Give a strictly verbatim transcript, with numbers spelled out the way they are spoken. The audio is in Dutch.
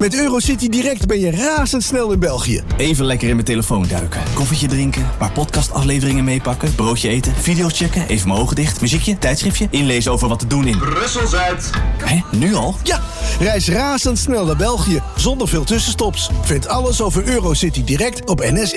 Met Eurocity Direct ben je razendsnel in België. Even lekker in mijn telefoon duiken. Koffietje drinken, een paar podcastafleveringen meepakken, broodje eten, video's checken, even mijn ogen dicht, muziekje, tijdschriftje, inlezen over wat te doen in... Brussel-Zuid. Hé, nu al? Ja, reis razendsnel naar België, zonder veel tussenstops. Vind alles over Eurocity Direct op N S